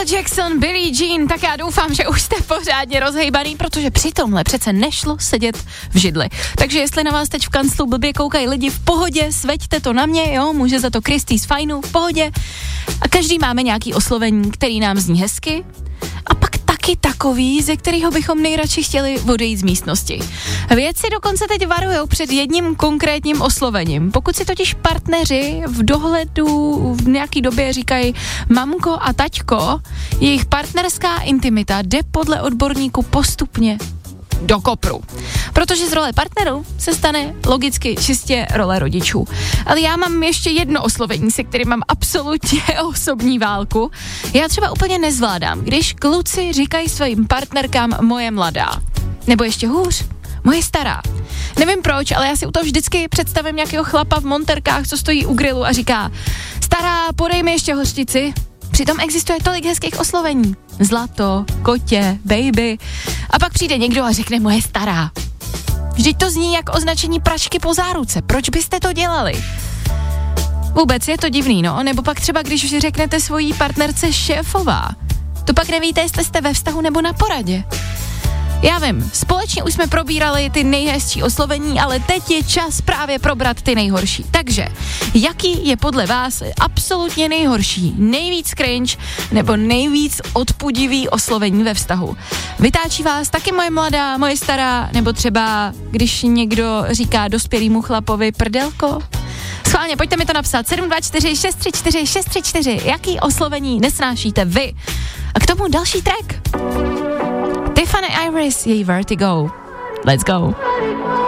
Jackson, Billie Jean, tak já doufám, že už jste pořádně rozhejbaný, protože při tomhle přece nešlo sedět v židli. Takže jestli na vás teď v kanclu blbě koukají lidi, v pohodě, sveďte to na mě, jo, může za to Kristýs fajnu, v pohodě. A každý máme nějaký oslovení, který nám zní hezky, a pak taky takový, ze kterého bychom nejradši chtěli odejít z místnosti. Vědci dokonce teď varujou před jedním konkrétním oslovením. Pokud si totiž partneři v dohledu v nějaký době říkají mamko a taťko, jejich partnerská intimita jde podle odborníků postupně do kopru. Protože z role partnerů se stane logicky čistě role rodičů. Ale já mám ještě jedno oslovení, se kterým mám absolutně osobní válku. Já třeba úplně nezvládám, když kluci říkají svým partnerkám moje mladá. Nebo ještě hůř, moje stará. Nevím proč, ale já si u toho vždycky představím nějakého chlapa v monterkách, co stojí u grilu a říká: stará, podej mi ještě hořčici. Přitom existuje tolik hezkých oslovení. Zlato, kotě, baby. A pak přijde někdo a řekne moje stará. Vždyť to zní jak označení pračky po záruce. Proč byste to dělali? Vůbec je to divný, no. Nebo pak třeba, když řeknete svojí partnerce šéfová. To pak nevíte, jestli jste ve vztahu nebo na poradě. Já vím, společně už jsme probírali ty nejhezčí oslovení, ale teď je čas právě probrat ty nejhorší. Takže, jaký je podle vás absolutně nejhorší, nejvíc cringe nebo nejvíc odpudivý oslovení ve vztahu? Vytáčí vás taky moje mladá, moje stará, nebo třeba, když někdo říká dospělýmu chlapovi prdelko? Schválně, pojďte mi to napsat. 724 634 634. Jaký oslovení nesnášíte vy? A k tomu další track. Tiffany Iris, její Vertigo. Let's go.